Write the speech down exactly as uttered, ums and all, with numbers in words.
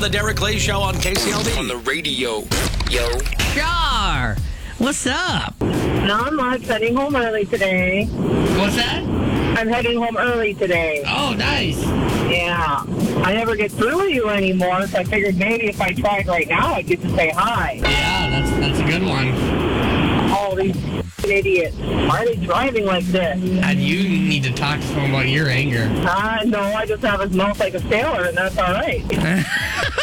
The Derek Clay Show on K C L D. On the radio, yo. Char, what's up? Not much. Heading home early today. What's that? I'm heading home early today. Oh, nice. Yeah. I never get through with you anymore, so I figured maybe if I tried right now, I'd get to say hi. Yeah, that's that's a good one. All these idiots. Why are they driving like this? And you need to talk to someone about your anger. Uh, no, I just have his mouth like a sailor, and that's all right.